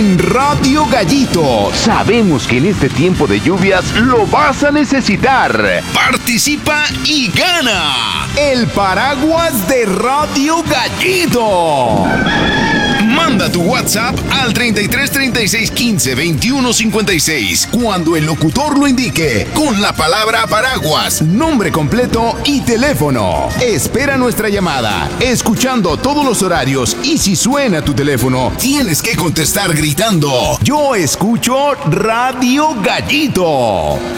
en Radio Gallito. Sabemos que en este tiempo de lluvias lo vas a necesitar. Participa y gana el paraguas de Radio Gallito. Manda tu WhatsApp al 33 36 15 21 56 cuando el locutor lo indique con la palabra paraguas, nombre completo y teléfono. Espera nuestra llamada, escuchando todos los horarios, y si suena tu teléfono, tienes que contestar gritando: yo escucho Radio Gallito.